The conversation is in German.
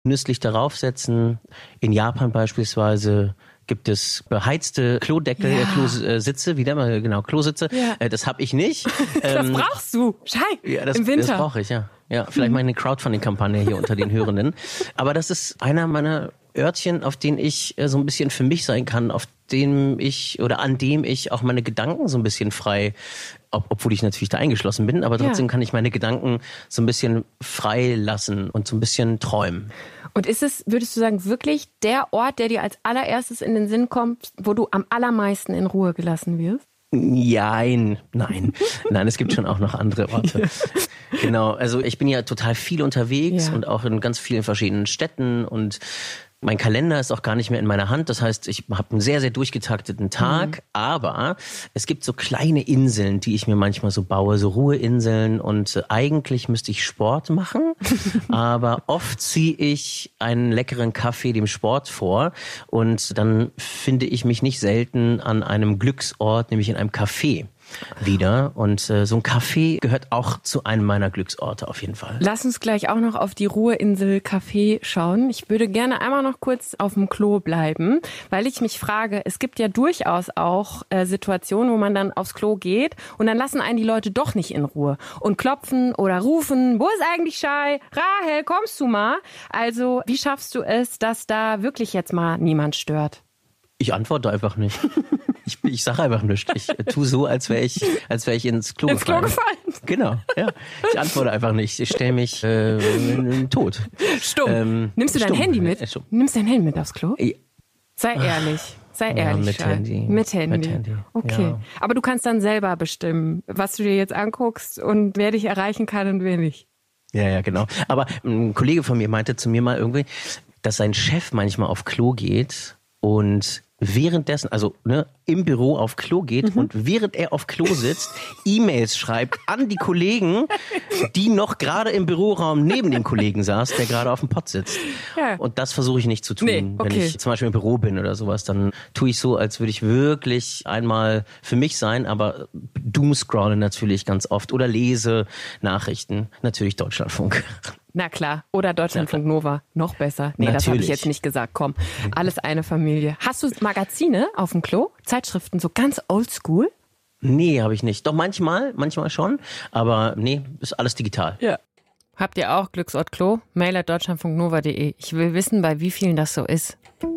genüsslich darauf setzen. In Japan beispielsweise gibt es beheizte Klodeckel, Klositze, Klositze. Ja. Das habe ich nicht. Das brauchst du, im Winter. Das brauche ich, ja. Ja, vielleicht mal eine Crowdfunding-Kampagne hier unter den Hörenden. Aber das ist einer meiner Örtchen, auf denen ich so ein bisschen für mich sein kann, an dem ich auch meine Gedanken so ein bisschen frei, obwohl ich natürlich da eingeschlossen bin, aber trotzdem kann ich meine Gedanken so ein bisschen frei lassen und so ein bisschen träumen. Und ist es, würdest du sagen, wirklich der Ort, der dir als allererstes in den Sinn kommt, wo du am allermeisten in Ruhe gelassen wirst? Nein, es gibt schon auch noch andere Orte. Genau, also ich bin ja total viel unterwegs und auch in ganz vielen verschiedenen Städten und mein Kalender ist auch gar nicht mehr in meiner Hand. Das heißt, ich habe einen sehr, sehr durchgetakteten Tag. Aber es gibt so kleine Inseln, die ich mir manchmal so baue, so Ruheinseln. Und eigentlich müsste ich Sport machen. Aber oft ziehe ich einen leckeren Kaffee dem Sport vor. Und dann finde ich mich nicht selten an einem Glücksort, nämlich in einem Café wieder. Und so ein Café gehört auch zu einem meiner Glücksorte auf jeden Fall. Lass uns gleich auch noch auf die Ruheinsel Café schauen. Ich würde gerne einmal noch kurz auf dem Klo bleiben, weil ich mich frage, es gibt ja durchaus auch Situationen, wo man dann aufs Klo geht und dann lassen einen die Leute doch nicht in Ruhe und klopfen oder rufen, wo ist eigentlich Shai? Rahel, kommst du mal? Also wie schaffst du es, dass da wirklich jetzt mal niemand stört? Ich antworte einfach nicht. Ich sage einfach nichts. Ich tue so, als wäre ich ins Klo gefallen. Genau, ja. Ich antworte einfach nicht. Ich stelle mich tot. Stumm. Nimmst du dein Handy mit? Nimmst dein Handy mit aufs Klo? Sei ehrlich. Mit Handy. Mit Handy. Okay. Ja. Aber du kannst dann selber bestimmen, was du dir jetzt anguckst und wer dich erreichen kann und wer nicht. Ja, genau. Aber ein Kollege von mir meinte zu mir mal irgendwie, dass sein Chef manchmal auf Klo geht und währenddessen, also im Büro auf Klo geht und während er auf Klo sitzt, E-Mails schreibt an die Kollegen, die noch gerade im Büroraum neben dem Kollegen saß, der gerade auf dem Pott sitzt. Ja. Und das versuche ich nicht zu tun. Nee, okay. Wenn ich zum Beispiel im Büro bin oder sowas, dann tue ich so, als würde ich wirklich einmal für mich sein, aber doomscrollen natürlich ganz oft oder lese Nachrichten, natürlich Deutschlandfunk. Na klar. Oder Deutschlandfunk Nova. Noch besser. Nee, das habe ich jetzt nicht gesagt. Komm, alles eine Familie. Hast du Magazine auf dem Klo? Zeitschriften, so ganz oldschool? Nee, habe ich nicht. Doch manchmal schon. Aber nee, ist alles digital. Ja. Habt ihr auch Glücksort Klo? Mail@deutschlandfunknova.de. Ich will wissen, bei wie vielen das so ist.